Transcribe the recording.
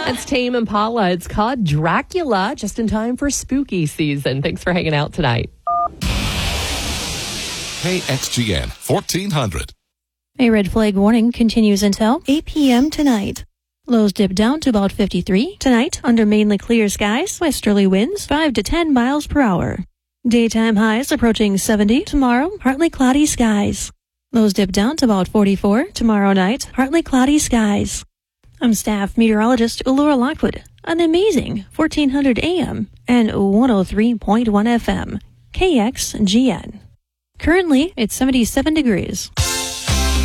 It's Tame Impala. It's called Dracula, just in time for spooky season. Thanks for hanging out tonight. KXGN 1400. A red flag warning continues until 8 p.m. tonight. Lows dip down to about 53 tonight under mainly clear skies, westerly winds 5 to 10 miles per hour. Daytime highs approaching 70 tomorrow, partly cloudy skies. Lows dip down to about 44 tomorrow night, partly cloudy skies. I'm staff meteorologist Laura Lockwood on the amazing 1400 AM and 103.1 FM KXGN. Currently, it's 77 degrees.